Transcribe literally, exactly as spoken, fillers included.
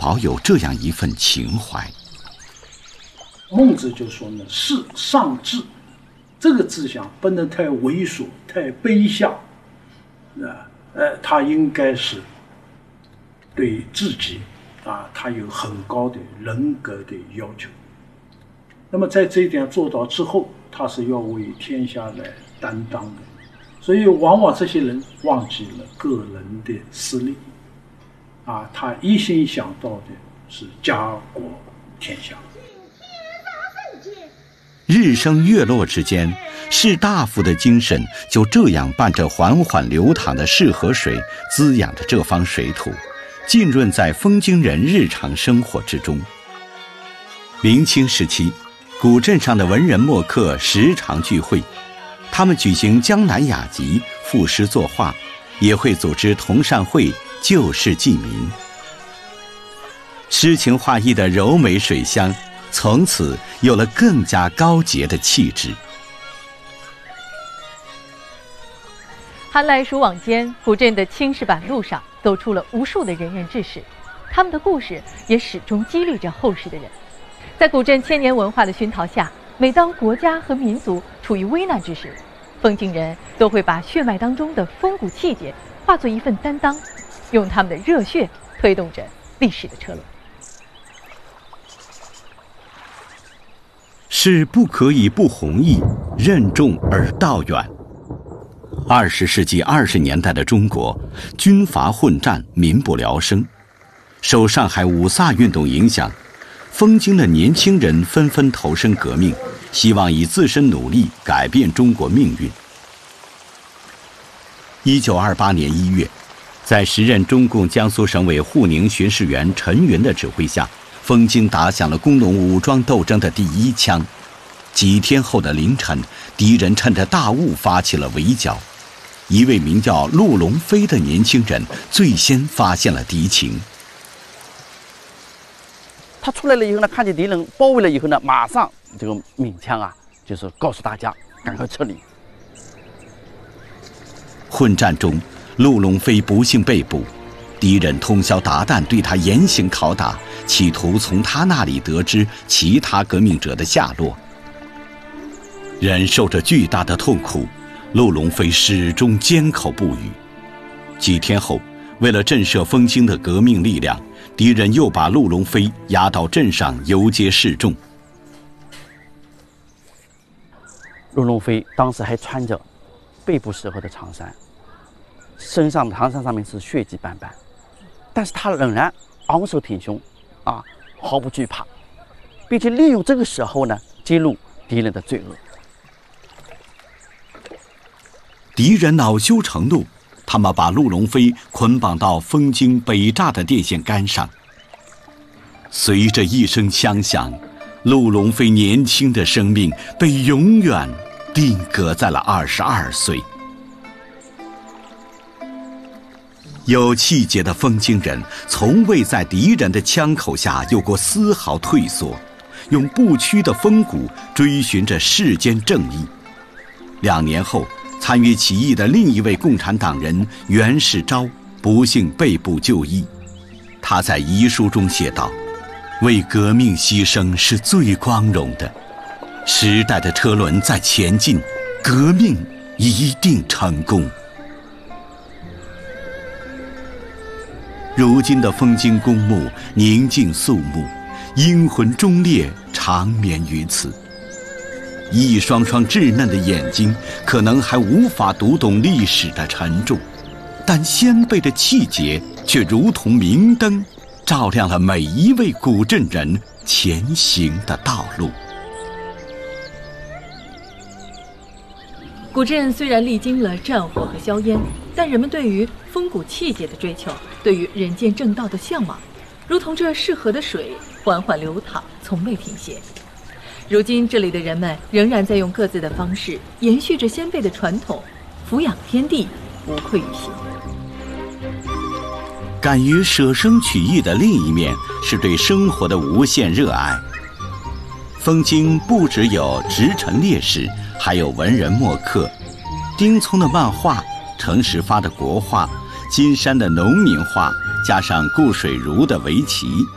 保有这样一份情怀。 孟子就说呢，事上志，这个志向不能太猥琐、太卑下，啊，呃，他应该是对自己啊，他有很高的人格的要求。那么在这一点做到之后，他是要为天下来担当的。所以往往这些人忘记了个人的私利，啊，他一心想到的是家国天下。 日升月落之间，士大夫的精神就这样伴着缓缓流淌的泗河水，滋养着这方水土，浸润在丰京人日常生活之中。明清时期，古镇上的文人墨客时常聚会，他们举行江南雅集、赋诗作画，也会组织同善会、救世济民。诗情画意的柔美水乡，从此有了更加高洁的气质。 寒来暑往间，古镇的青石板路上走出了无数的仁人志士，他们的故事也始终激励着后世的人。在古镇千年文化的熏陶下，每当国家和民族处于危难之时，丰京人都会把血脉当中的风骨气节化作一份担当，用他们的热血推动着历史的车轮。 是不可以不弘毅，任重而道远。二十世纪二十年代的中国，军阀混战，民不聊生。受上海五卅运动影响，丰京的年轻人纷纷投身革命，希望以自身努力改变中国命运。一九二八年一月，在时任中共江苏省委沪宁巡视员陈云的指挥下，丰京打响了工农武装斗争的第一枪。几天后的凌晨，敌人趁着大雾发起了围剿。一位名叫陆龙飞的年轻人最先发现了敌情。 他出来了以后呢，看见敌人包围了以后呢，马上这个鸣枪啊，就是告诉大家赶快撤离。 混战中，陆龙飞不幸被捕，敌人通宵达旦对他严刑拷打，企图从他那里得知其他革命者的下落。忍受着巨大的痛苦，陆龙飞始终缄口不语。几天后，为了震慑丰京的革命力量，敌人又把陆龙飞押到镇上游街示众。 陆龙飞当时还穿着背部时候的长衫，身上的长衫上面是血迹斑斑，但是他仍然昂首挺胸，啊，毫不惧怕，并且利用这个时候呢，揭露敌人的罪恶。 敌人恼羞成怒，他们把陆龙飞捆绑到丰京北栅的电线杆上。随着一声枪响，陆龙飞年轻的生命被永远定格在了二十二岁。有气节的丰京人从未在敌人的枪口下有过丝毫退缩，用不屈的风骨追寻着世间正义。两年后，参与起义的另一位共产党人袁世钊不幸被捕就义。他在遗书中写道：为革命牺牲是最光荣的，时代的车轮在前进，革命一定成功。如今的丰京公墓宁静肃穆，英魂忠烈长眠于此。一双双稚嫩的眼睛可能还无法读懂历史的沉重，但先辈的气节却如同明灯，照亮了每一位古镇人前行的道路。 古镇虽然历经了战火和硝烟，但人们对于风骨气节的追求，对于人间正道的向往，如同这泗河的水缓缓流淌，从未停歇。如今这里的人们仍然在用各自的方式延续着先辈的传统，俯仰天地，无愧于心。 敢于舍生取义的另一面是对生活的无限热爱。丰京不只有直臣烈士，还有文人墨客。丁聪的漫画，程十发的国画，金山的农民画，加上顾水如的围棋，